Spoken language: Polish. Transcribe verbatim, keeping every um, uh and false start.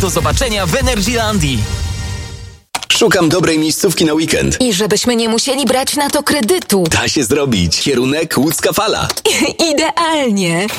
Do zobaczenia w Energylandii. Szukam dobrej miejscówki na weekend. I żebyśmy nie musieli brać na to kredytu. Da się zrobić. Kierunek Łódzka Fala. Idealnie.